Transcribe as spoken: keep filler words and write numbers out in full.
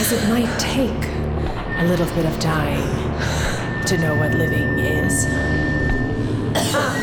Because it might take a little bit of dying to know what living is.